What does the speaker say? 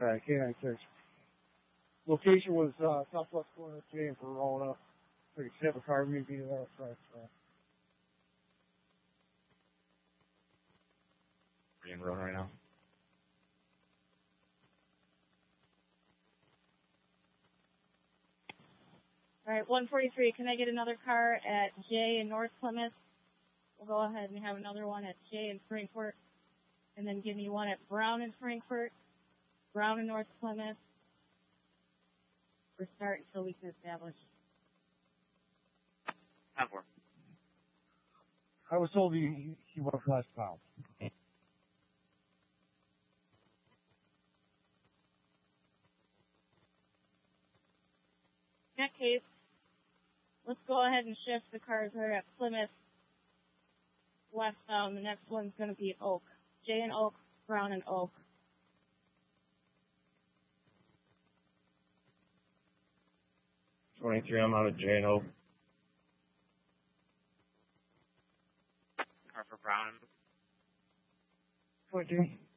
K9 6. Location was southwest corner of J and Verona. So you should have a car maybe there. Right. Are you in Verona right now? All right, 143. Can I get another car at J in North Plymouth? We'll go ahead and have another one at J in Frankfort. And then give me one at Brown in Frankfort, Brown in North Plymouth. We're starting until we can establish. 10-4. I was told he was last found. In that case, let's go ahead and shift the cars that are at Plymouth westbound. The next one's going to be Oak. J and Oak, Brown and Oak. 23, I'm out of J and Oak. Car for Brown. 23.